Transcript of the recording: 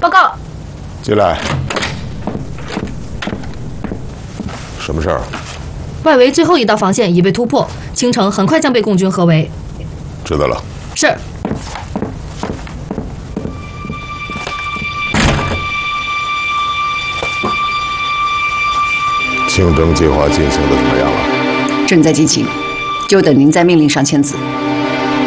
报告。 进来。什么事儿？ 外围最后一道防线已被突破，青城很快将被共军合围。 知道了。 是。 青灯计划进行的怎么样了？ 正在进行，就等您在命令上签字。